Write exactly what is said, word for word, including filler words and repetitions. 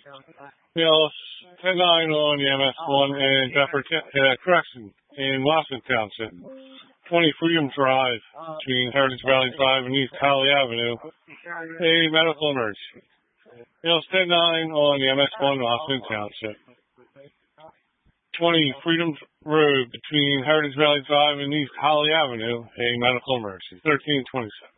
Hills, ten nine on the M S one and Jefferson, uh, correction, in Watson Township. twenty Freedom Drive between Heritage Valley Drive and East Holly Avenue. A medical emergency. Hills, ten nine on the M S one, Watson Township. twenty Freedom Road between Heritage Valley Drive and East Holly Avenue. A medical emergency. thirteen twenty-seven.